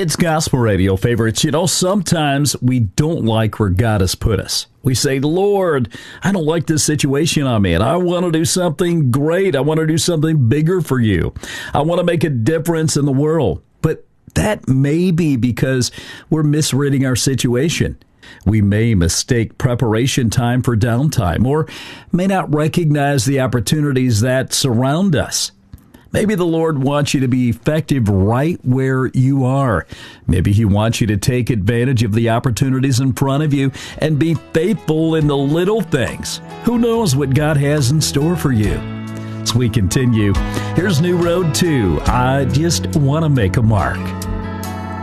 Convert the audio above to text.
It's Gospel Radio favorites. You know, sometimes we don't like where God has put us. We say, Lord, I don't like this situation I'm in. I want to do something great. I want to do something bigger for you. I want to make a difference in the world. But that may be because we're misreading our situation. We may mistake preparation time for downtime, or may not recognize the opportunities that surround us. Maybe the Lord wants you to be effective right where you are. Maybe He wants you to take advantage of the opportunities in front of you and be faithful in the little things. Who knows what God has in store for you? As we continue, here's New Road 2, I Just Want to Make a Mark.